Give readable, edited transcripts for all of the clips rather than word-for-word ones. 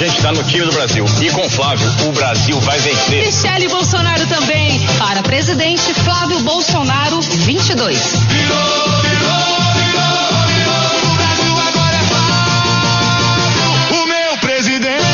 gente está no time do Brasil. E com Flávio, o Brasil vai vencer. Michele Bolsonaro também. Para presidente, Flávio Bolsonaro, 22. O Brasil agora é Flávio, o meu presidente.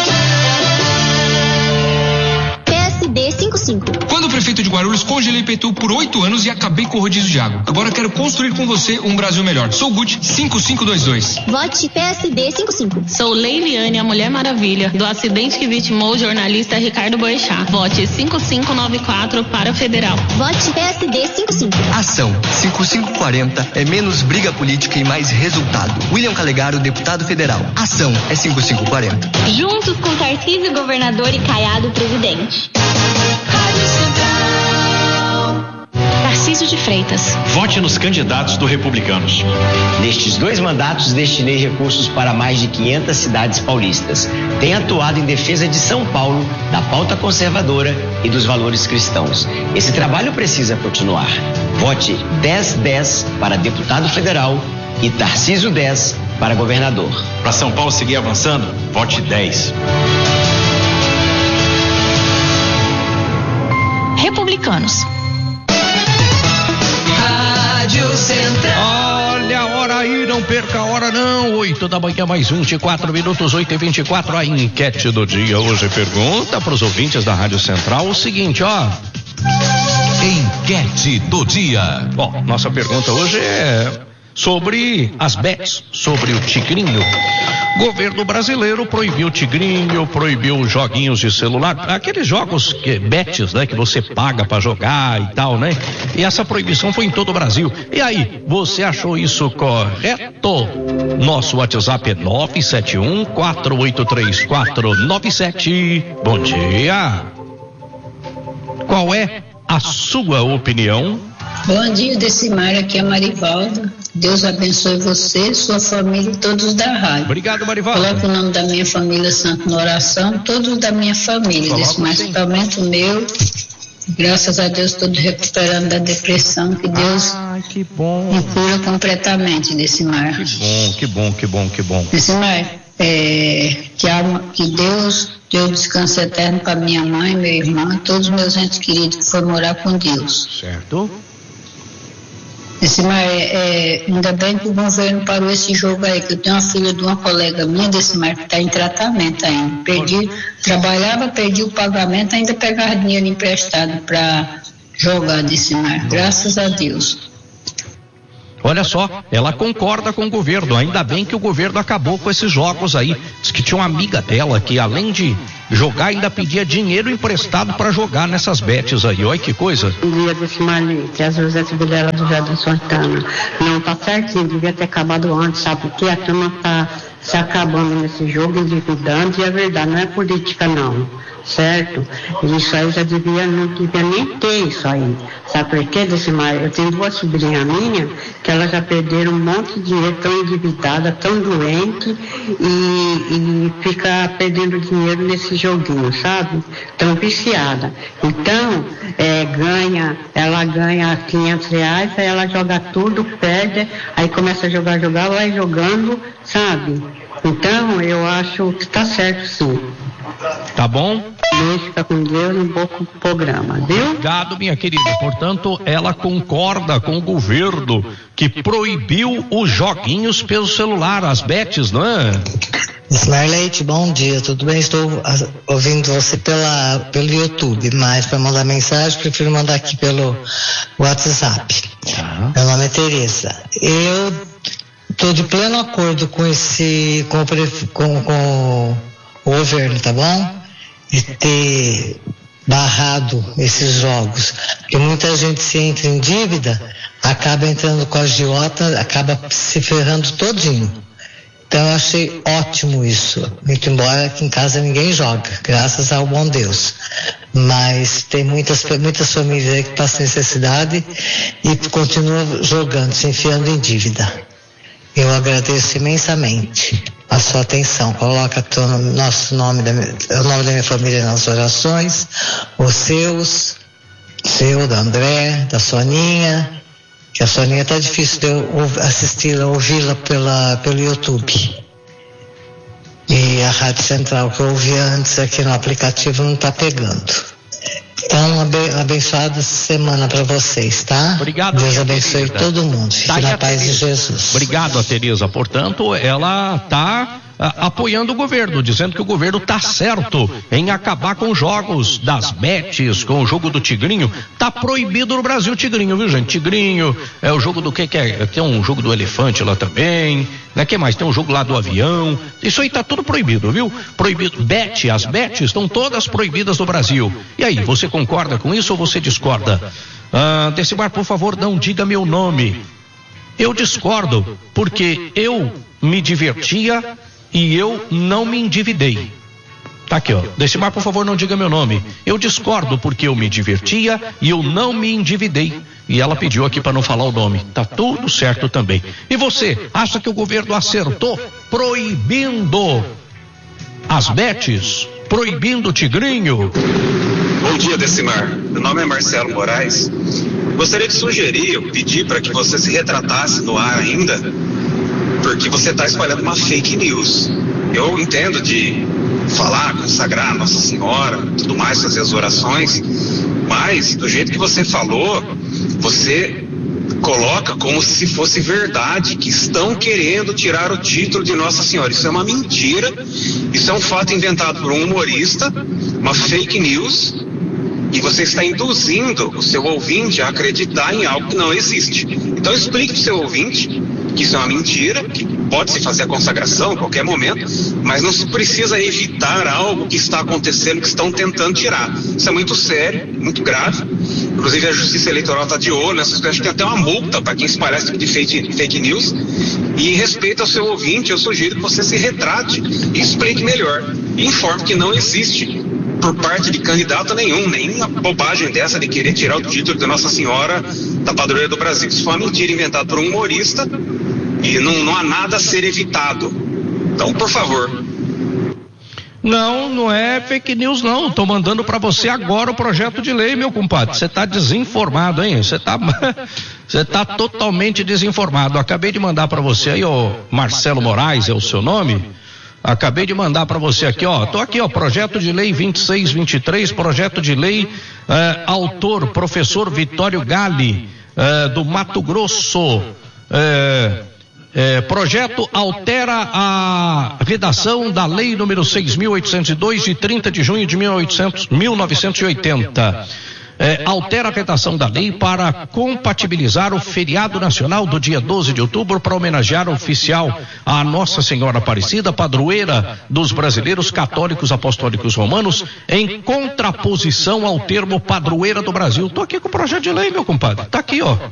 PSD 55. Quando o prefeito de Guarulhos, congelei Petu por 8 anos e acabei com o rodízio de água. Agora quero construir com você um Brasil melhor. Sou Gucci 5522. Vote PSD 55. Sou Leiliane, a Mulher Maravilha, do acidente que vitimou o jornalista Ricardo Boechat. Vote 5594 para Federal. Vote PSD 55. Ação 5540 é menos briga política e mais resultado. William Calegaro, deputado federal. Ação é 5540. Juntos com Tarcísio, governador, e Caiado, presidente. Rádio Central. Tarcísio de Freitas. Vote nos candidatos do Republicanos. Nestes 2 mandatos, destinei recursos para mais de 500 cidades paulistas. Tenho atuado em defesa de São Paulo, da pauta conservadora e dos valores cristãos. Esse trabalho precisa continuar. Vote 1010 para deputado federal e Tarcísio 10 para governador. Para São Paulo seguir avançando, vote 10. Republicanos. Rádio Central. Olha a hora aí, não perca a hora não. 8 da manhã, mais 24 minutos, 8h24. A enquete do dia hoje pergunta para os ouvintes da Rádio Central o seguinte, ó. Enquete do dia. Bom, nossa pergunta hoje é sobre as bets, sobre o tigrinho. Governo brasileiro proibiu o tigrinho, proibiu joguinhos de celular, aqueles jogos bets, né, que você paga pra jogar e tal, né? E essa proibição foi em todo o Brasil. E aí, você achou isso correto? Nosso WhatsApp é 971-483-497. Bom dia. Qual é a sua opinião? Bom dia, Decimar, aqui é a Marivalda. Deus abençoe você, sua família e todos da rádio. Obrigado, Marivalda. Coloco o nome da minha família santo na oração, todos da minha família, Decimar, principalmente o meu. Graças a Deus, todos recuperando da depressão, que Deus que bom. me cura completamente, Decimar. Que bom. Decimar, que Deus deu descanso eterno para minha mãe, meu irmão e todos os meus entes queridos que foram morar com Deus. Certo. Decimar, ainda bem que o governo parou esse jogo aí, que eu tenho uma filha de uma colega minha, Decimar, que está em tratamento ainda. Trabalhava, perdi o pagamento, ainda pegava dinheiro emprestado para jogar, Decimar. Graças a Deus. Olha só, ela concorda com o governo, ainda bem que o governo acabou com esses jogos aí. Diz que tinha uma amiga dela que, além de jogar, ainda pedia dinheiro emprestado para jogar nessas bets aí. Olha que coisa. Um dia desse Marlete, a Josete Vilela do Jardim Santana. Não, tá certinho, devia ter acabado antes, sabe? Porque a turma tá se acabando nesse jogo, endividando, e é verdade, não é política não, certo? Isso aí já não devia nem ter isso aí. Sabe por quê, Decimar? Eu tenho 2 sobrinhas minhas que elas já perderam um monte de dinheiro, tão endividada, tão doente e fica perdendo dinheiro nesse joguinho, sabe? Tão viciada. Então, ela ganha R$500, aí ela joga tudo, perde, aí começa a jogar, vai jogando, sabe? Então, eu acho que tá certo sim. Tá bom? Deus, fica com Deus, um bom programa, viu? Obrigado, minha querida. Portanto, ela concorda com o governo que proibiu os joguinhos pelo celular, as bets, não é? Marlete, bom dia, tudo bem? Estou ouvindo você pelo YouTube, mas para mandar mensagem, prefiro mandar aqui pelo WhatsApp. Meu nome é Tereza. Eu estou de pleno acordo com o governo, tá bom? De ter barrado esses jogos, porque muita gente se entra em dívida, acaba entrando com a agiota, acaba se ferrando todinho. Então eu achei ótimo isso, muito embora aqui em casa ninguém joga, graças ao bom Deus, mas tem muitas famílias aí que passam necessidade e continuam jogando, se enfiando em dívida. Eu agradeço imensamente a sua atenção. Coloca o nome da minha família nas orações, os seus, da André, da Soninha, que a Soninha tá difícil de eu ouvi-la pelo YouTube. E a Rádio Central que eu ouvia antes aqui no aplicativo não está pegando. Então, abençoada semana para vocês, tá? Obrigado. Deus abençoe todo mundo. Fique na paz de Jesus. Obrigado a Tereza. Portanto, ela está apoiando o governo, dizendo que o governo está certo em acabar com os jogos das bets, com o jogo do tigrinho. Tá proibido no Brasil o tigrinho, viu, gente? Tigrinho, é o jogo do que é? Tem um jogo do elefante lá também, né? Que mais? Tem um jogo lá do avião. Isso aí tá tudo proibido, viu? Proibido. As bets estão todas proibidas no Brasil. E aí, você concorda com isso ou você discorda? Decimar, por favor, não diga meu nome. Eu discordo, porque eu me divertia e eu não me endividei. Tá aqui, ó. Decimar, por favor, não diga meu nome. Eu discordo porque eu me divertia e eu não me endividei. E ela pediu aqui para não falar o nome. Tá tudo certo também. E você, acha que o governo acertou proibindo as bets? Proibindo o tigrinho? Bom dia, Decimar. Meu nome é Marcelo Moraes. Gostaria de sugerir, pedir para que você se retratasse no ar ainda, porque você está espalhando uma fake news. Eu entendo de falar, consagrar Nossa Senhora, tudo mais, fazer as orações, mas do jeito que você falou, você coloca como se fosse verdade que estão querendo tirar o título de Nossa Senhora. Isso é uma mentira, isso é um fato inventado por um humorista, uma fake news, e você está induzindo o seu ouvinte a acreditar em algo que não existe. Então explique para o seu ouvinte que isso é uma mentira, que pode-se fazer a consagração a qualquer momento, mas não se precisa evitar algo que está acontecendo, que estão tentando tirar. Isso é muito sério, muito grave. Inclusive a Justiça Eleitoral está de olho nessas coisas. Acho que tem até uma multa para quem espalhar esse tipo de fake news. E em respeito ao seu ouvinte, eu sugiro que você se retrate e explique melhor. E informe que não existe, por parte de candidato nenhuma bobagem dessa de querer tirar o título de Nossa Senhora da Padroeira do Brasil. Isso foi uma mentira inventada por um humorista e não há nada a ser evitado. Então, por favor. Não é fake news não, tô mandando para você agora o projeto de lei, meu compadre. Você tá desinformado, hein? Você tá totalmente desinformado. Acabei de mandar para você aí, ó, Marcelo Moraes é o seu nome? Acabei de mandar para você aqui, ó. Tô aqui, ó, projeto de lei 2623, projeto de lei, autor, professor Vitório Gali, do Mato Grosso. Projeto altera a redação da lei número 6.802 de 30 de junho de 1980. Altera a redação da lei para compatibilizar o feriado nacional do dia 12 de outubro para homenagear oficial a Nossa Senhora Aparecida, padroeira dos brasileiros católicos apostólicos romanos, em contraposição ao termo padroeira do Brasil. Tô aqui com o projeto de lei, meu compadre. Tá aqui, ó.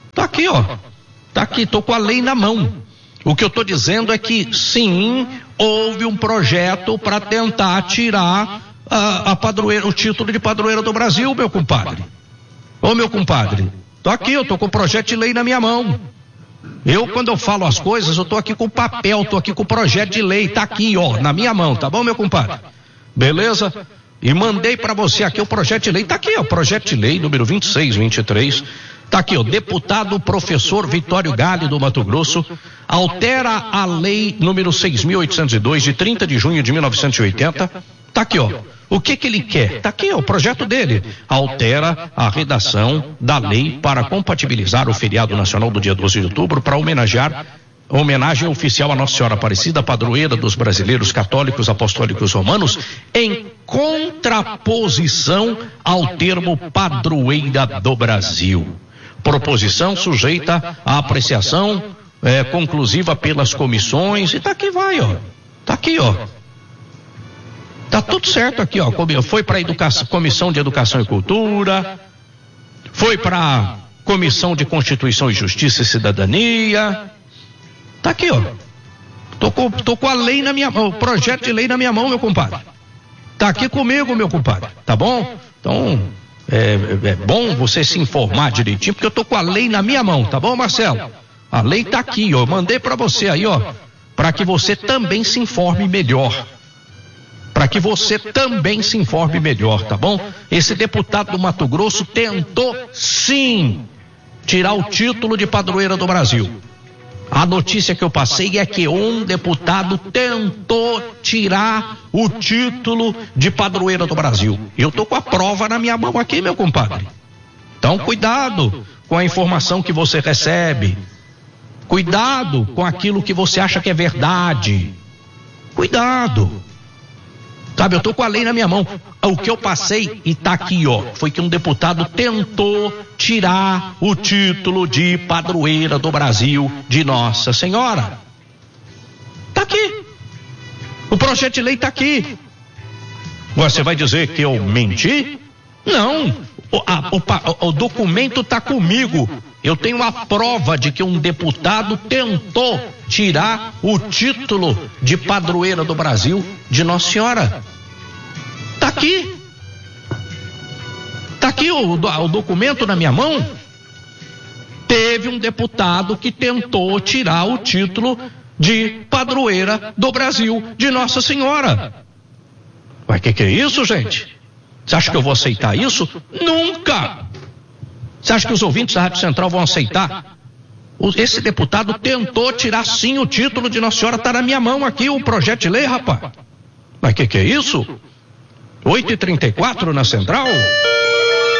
Tá aqui, tô com a lei na mão. O que eu tô dizendo é que sim, houve um projeto para tentar tirar a padroeira, o título de padroeira do Brasil, meu compadre. Ô, meu compadre, tô aqui, eu tô com o projeto de lei na minha mão. Quando eu falo as coisas, eu tô aqui com o papel, tô aqui com o projeto de lei, tá aqui, ó, na minha mão, tá bom, meu compadre? Beleza? E mandei para você aqui o projeto de lei, tá aqui, ó, projeto de lei número 2623. Tá aqui, ó, deputado professor Vitório Gali do Mato Grosso altera a lei número 6.802 de 30 de junho de 1980. Tá aqui, ó. O que ele quer? Tá aqui, ó, o projeto dele. Altera a redação da lei para compatibilizar o feriado nacional do dia 12 de outubro para homenagem oficial a Nossa Senhora Aparecida, padroeira dos brasileiros católicos apostólicos romanos, em contraposição ao termo padroeira do Brasil. Proposição sujeita à apreciação conclusiva pelas comissões, e tá aqui, vai, ó. Tá aqui, ó. Tá tudo certo aqui, ó. Foi para Comissão de Educação e Cultura, foi para Comissão de Constituição e Justiça e Cidadania. Tá aqui, ó. Tô com a lei na minha mão, o projeto de lei na minha mão, meu compadre. Tá aqui comigo, meu compadre. Tá bom? Então, é bom você se informar direitinho, porque eu tô com a lei na minha mão, tá bom, Marcelo? A lei tá aqui, ó. Eu mandei para você aí, ó, para que você também se informe melhor. Para que você também se informe melhor, tá bom? Esse deputado do Mato Grosso tentou, sim, tirar o título de padroeira do Brasil. A notícia que eu passei é que um deputado tentou tirar o título de padroeira do Brasil. Eu tô com a prova na minha mão aqui, meu compadre. Então, cuidado com a informação que você recebe. Cuidado com aquilo que você acha que é verdade. Cuidado. Sabe, eu tô com a lei na minha mão. O que eu passei, e tá aqui, ó, foi que um deputado tentou tirar o título de padroeira do Brasil de Nossa Senhora. Tá aqui. O projeto de lei tá aqui. Você vai dizer que eu menti? Não. O documento tá comigo. Eu tenho a prova de que um deputado tentou tirar o título de padroeira do Brasil de Nossa Senhora. Tá aqui. Tá aqui o documento na minha mão. Teve um deputado que tentou tirar o título de padroeira do Brasil de Nossa Senhora. Mas que é isso, gente? Você acha que eu vou aceitar isso? Nunca! Você acha que os ouvintes da Rádio Central vão aceitar? Esse deputado tentou tirar sim o título de Nossa Senhora, tá na minha mão aqui o projeto de lei, rapaz. Mas que é isso? 8h34 na Central?